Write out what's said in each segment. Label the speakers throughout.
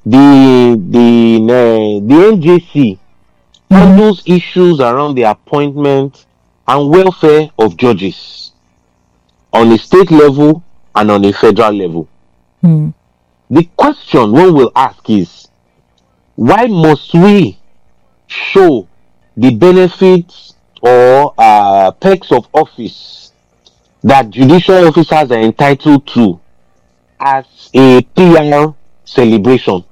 Speaker 1: the NJC handles issues around the appointment and welfare of judges on a state level and on a federal level. The question one will ask is, why must we show the benefits or perks of office that judicial officers are entitled to as a PR celebration?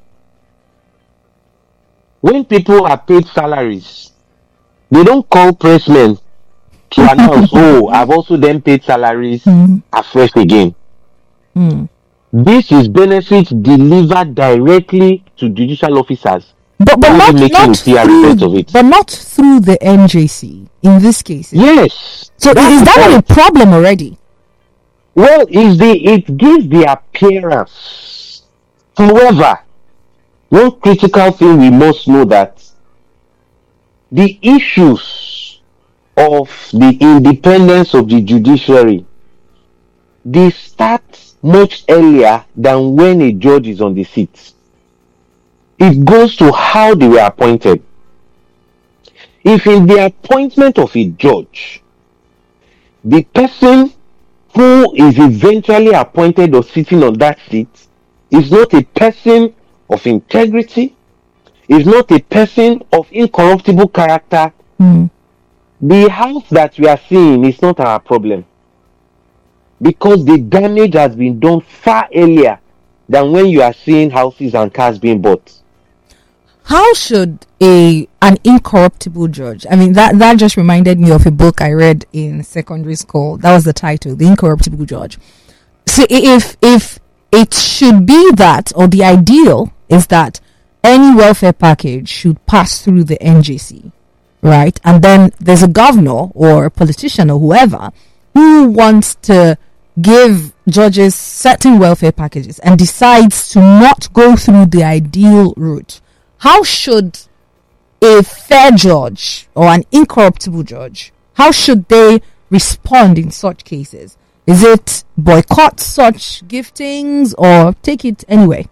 Speaker 1: When people are paid salaries, they don't call pressmen to announce, oh, I've also then paid salaries afresh again. This is benefits delivered directly to judicial officers.
Speaker 2: But not through the NJC in this case.
Speaker 1: Yes.
Speaker 2: So is that not a problem already?
Speaker 1: Well, it gives the appearance. However, one critical thing we must know that the issues of the independence of the judiciary, they start much earlier than when a judge is on the seat. It goes to how they were appointed. If in the appointment of a judge, the person who is eventually appointed or sitting on that seat is not a person of integrity, is not a person of incorruptible character, the house that we are seeing is not our problem, because the damage has been done far earlier than when you are seeing houses and cars being bought.
Speaker 2: How should an incorruptible judge, I mean, that just reminded me of a book I read in secondary school. That was the title, The Incorruptible Judge. So if it should be that, or the ideal is that any welfare package should pass through the NJC, right? And then there's a governor or a politician or whoever who wants to give judges certain welfare packages and decides to not go through the ideal route. How should a fair judge or an incorruptible judge, how should they respond in such cases? Is it boycott such giftings or take it anyway?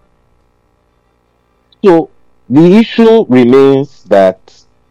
Speaker 1: So the issue remains that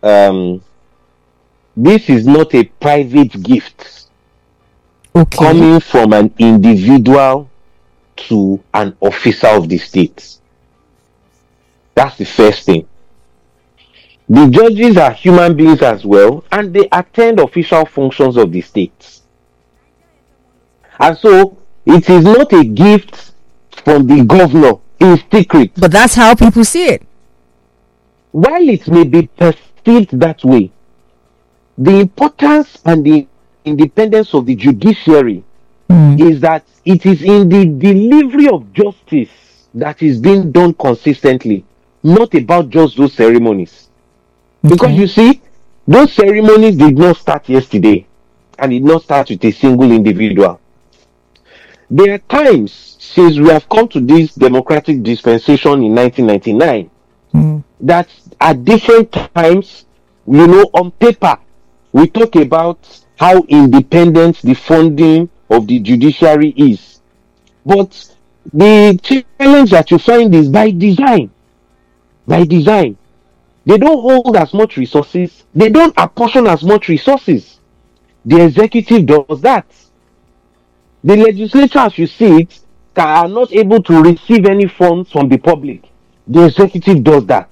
Speaker 1: this is not a private gift coming from an individual to an officer of the state. That's the first thing. The judges are human beings as well, and they attend official functions of the state. And so it is not a gift from the governor in secret.
Speaker 2: But that's how people see it.
Speaker 1: While it may be perceived that way, the importance and the independence of the judiciary is that it is in the delivery of justice that is being done consistently, not about just those ceremonies. Because you see, those ceremonies did not start yesterday and did not start with a single individual. There are times since we have come to this democratic dispensation in 1999 that at different times, on paper, we talk about how independent the funding of the judiciary is. But the challenge that you find is by design. By design. They don't hold as much resources. They don't apportion as much resources. The executive does that. The legislature, as you see it, are not able to receive any funds from the public. The executive does that.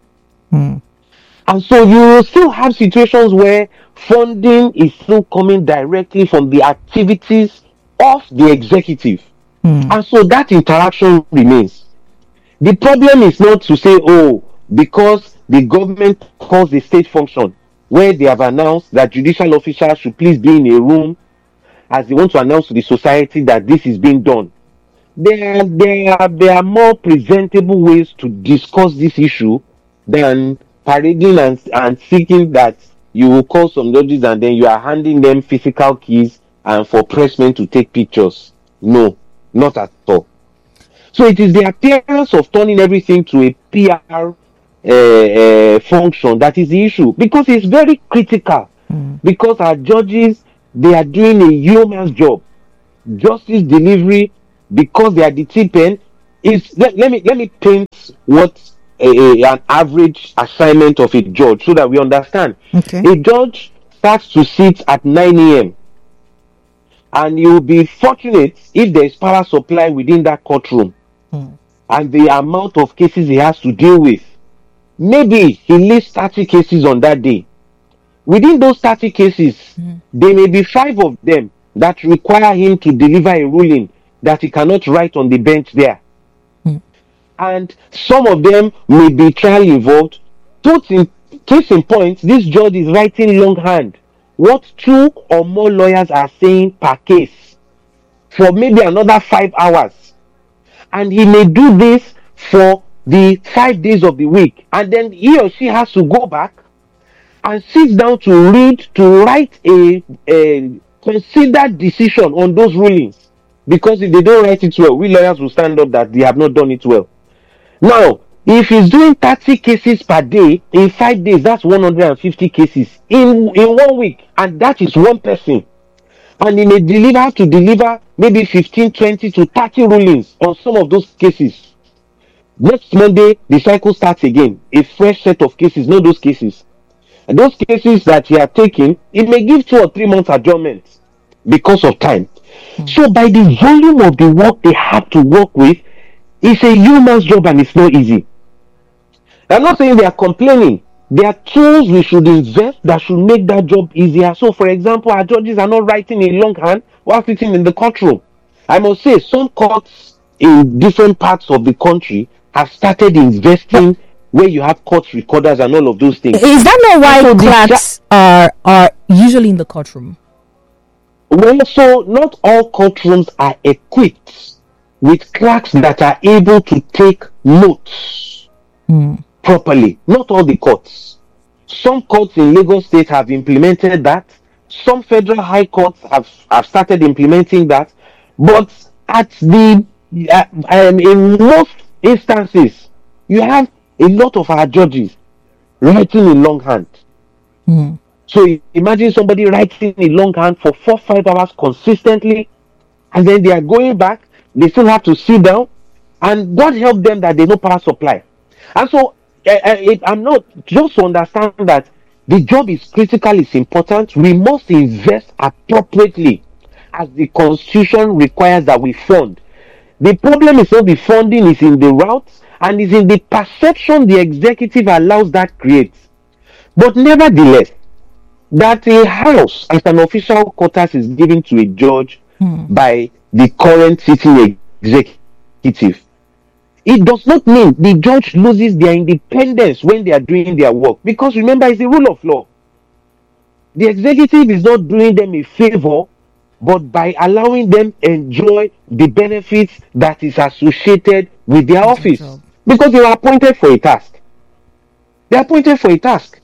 Speaker 1: And so you will still have situations where funding is still coming directly from the activities of the executive. And so that interaction remains. The problem is not to say, because the government calls a state function where they have announced that judicial officers should please be in a room as they want to announce to the society that this is being done. There are more presentable ways to discuss this issue than parading and seeking that you will call some judges and then you are handing them physical keys and for pressmen to take pictures. No, not at all. So it is the appearance of turning everything to a PR function that is the issue, because it's very critical. Because our judges, they are doing a yeoman's job. Justice delivery, because they are the tip end, let me paint what an average assignment of a judge so that we understand.
Speaker 2: Okay.
Speaker 1: A judge starts to sit at 9 a.m. and you'll be fortunate if there is power supply within that courtroom. And the amount of cases he has to deal with. Maybe he leaves 30 cases on that day. Within those 30 cases, there may be 5 of them that require him to deliver a ruling that he cannot write on the bench there. And some of them may be trial involved. Case in point, this judge is writing longhand what 2 or more lawyers are saying per case for maybe another 5 hours. And he may do this for the 5 days of the week. And then he or she has to go back and sit down to write a considered decision on those rulings. Because if they don't write it well, we lawyers will stand up that they have not done it well. Now, if he's doing 30 cases per day, in 5 days, that's 150 cases in 1 week. And that is one person. And he may deliver maybe 15, 20 to 30 rulings on some of those cases. Next Monday, the cycle starts again. A fresh set of cases, not those cases. And those cases that he has taken, it may give 2 or 3 months adjournment because of time. So by the volume of the work they have to work with, it's a human's job and it's not easy. I'm not saying they are complaining. There are tools we should invest that should make that job easier. So, for example, our judges are not writing in longhand while sitting in the courtroom. I must say, some courts in different parts of the country have started investing where you have court recorders and all of those things.
Speaker 2: Is that not why clerks are usually in the courtroom?
Speaker 1: Well, so not all courtrooms are equipped with clerks that are able to take notes properly. Not all the courts. Some courts in Lagos State have implemented that. Some federal high courts have started implementing that. But at the in most instances, you have a lot of our judges writing in longhand. So imagine somebody writing in longhand for 4-5 hours consistently, and then they are going back. They still have to sit down, and God help them that they know power supply. And so I'm not just to understand that the job is critical, it's important. We must invest appropriately as the Constitution requires that we fund. The problem is not the funding, is in the routes and is in the perception the executive allows that creates. But nevertheless, that a house as an official quarters is given to a judge by the current sitting executive, it does not mean the judge loses their independence when they are doing their work. Because remember, it's the rule of law. The executive is not doing them a favor, but by allowing them enjoy the benefits that is associated with their office. Because they are appointed for a task. They are appointed for a task.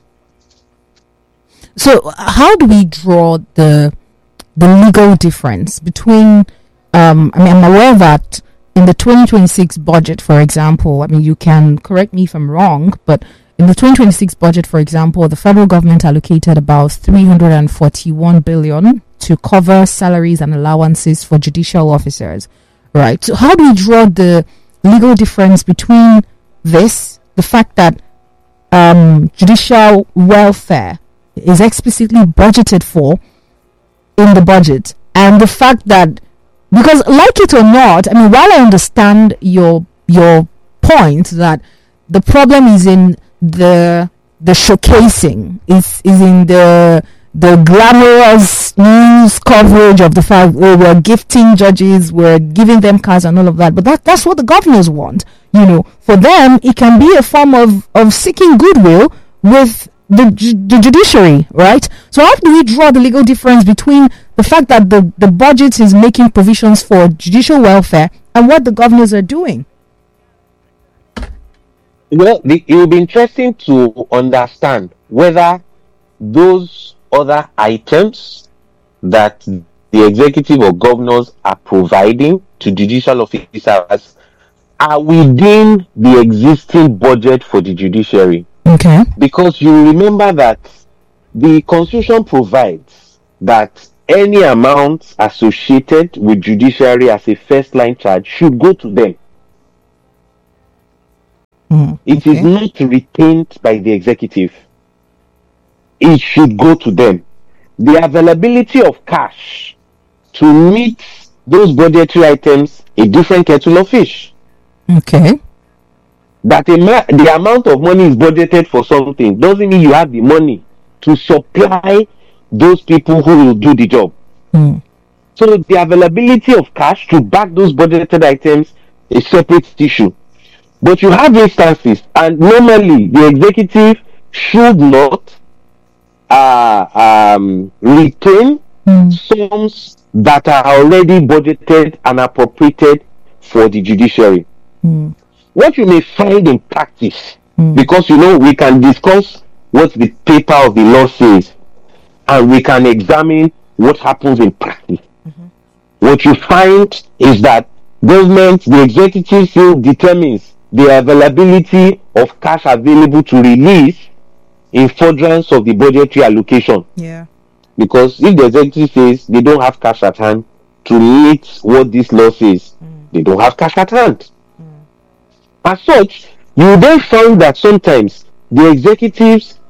Speaker 2: So how do we draw the legal difference between I'm aware that in the 2026 budget, for example, you can correct me if I'm wrong, but in the 2026 budget, for example, the federal government allocated about 341 billion to cover salaries and allowances for judicial officers, right? So how do we draw the legal difference between this, the fact that judicial welfare is explicitly budgeted for in the budget, and the fact that, because like it or not, while I understand your point that the problem is in the showcasing, is in the glamorous news coverage of the fact we're gifting judges, we're giving them cars and all of that, but that's what the governors want. For them, it can be a form of seeking goodwill with the judiciary, right? So how do we draw the legal difference between the fact that the budget is making provisions for judicial welfare and what the governors are doing?
Speaker 1: Well, it will be interesting to understand whether those other items that the executive or governors are providing to judicial officers are within the existing budget for the judiciary.
Speaker 2: Okay.
Speaker 1: Because you remember that the Constitution provides that any amount associated with judiciary as a first line charge should go to them. It is not retained by the executive. It should go to them. The availability of cash to meet those budgetary items, a different kettle of fish.
Speaker 2: Okay.
Speaker 1: That the amount of money is budgeted for something doesn't mean you have the money to supply those people who will do the job. So the availability of cash to back those budgeted items is a separate issue. But you have instances, and normally the executive should not retain sums that are already budgeted and appropriated for the judiciary. What you may find in practice, because we can discuss what the paper of the law says, and we can examine what happens in practice. What you find is that government, the executive still determines the availability of cash available to release in furtherance of the budgetary allocation.
Speaker 2: Yeah.
Speaker 1: Because if the executive says they don't have cash at hand to meet what this law says, they don't have cash at hand. As such, you then find that sometimes the executives